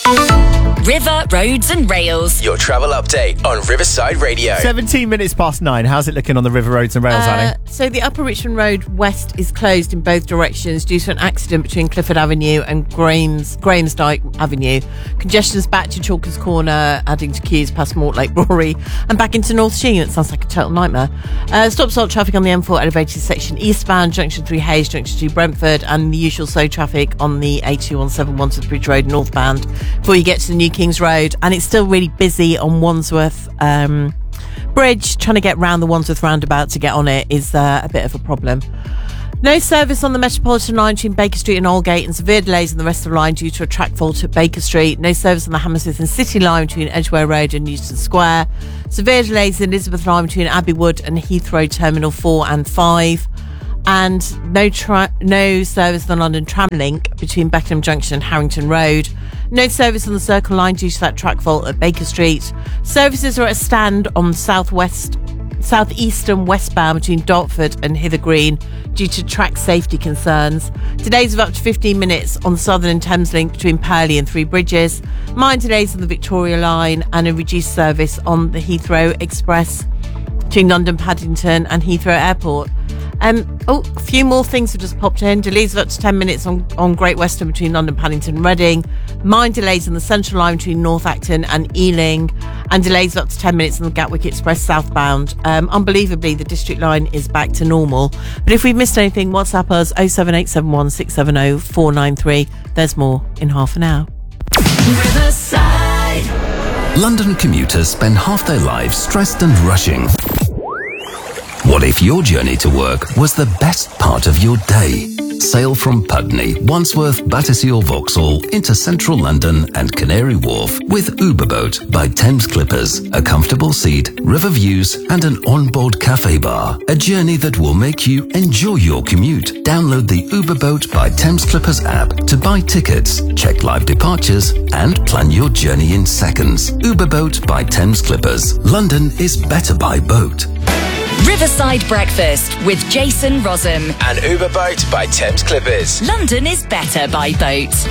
River, Roads and Rails. Your travel update on Riverside Radio. 17 minutes past 9. How's it looking on the River, Roads and Rails, Annie? So the Upper Richmond Road West is closed in both directions due to an accident between Clifford Avenue and Grahamsdyke Avenue. Congestion's back to Chalkers Corner, adding to queues past Mortlake Rory and back into North Sheen. It sounds like a total nightmare. Stop-start traffic on the M4 elevated section eastbound, junction 3 Hayes, junction 2 Brentford, and the usual slow traffic on the A2171 Wandsworth Bridge Road northbound before you get to the New Kings Road. And it's still really busy on Wandsworth Bridge. Trying to get round the Wandsworth roundabout to get on it is a bit of a problem. No service on the Metropolitan line between Baker Street and Aldgate, and severe delays on the rest of the line due to a track fault at Baker Street. No service on the Hammersmith and City line between Edgware Road and Euston Square. Severe delays in Elizabeth line between Abbey Wood and Heathrow Terminal 4 and 5. And no service on the London Tramlink between Beckenham Junction and Harrington Road. No service on the Circle line due to that track fault at Baker Street. Services are at a stand on southeast and westbound between Dartford and Hither Green due to track safety concerns. Delays of up to 15 minutes on the Southern and Thames Link between Purley and Three Bridges. Minor delays on the Victoria line and a reduced service on the Heathrow Express between London Paddington and Heathrow Airport. A few more things have just popped in. Delays of up to 10 minutes on Great Western between London, Paddington and Reading. Minor delays on the Central line between North Acton and Ealing. And delays of up to 10 minutes on the Gatwick Express southbound. Unbelievably, the District line is back to normal. But if we've missed anything, WhatsApp us 07871 670 493. There's more in half an hour. Riverside. London commuters spend half their lives stressed and rushing. What if your journey to work was the best part of your day? Sail from Putney, Wandsworth, Battersea or Vauxhall into central London and Canary Wharf with Uberboat by Thames Clippers. A comfortable seat, river views and an onboard cafe bar. A journey that will make you enjoy your commute. Download the Uberboat by Thames Clippers app to buy tickets, check live departures and plan your journey in seconds. Uberboat by Thames Clippers. London is better by boat. Riverside Breakfast with Jason Rossum. And Uberboat by Thames Clippers. London is better by boat.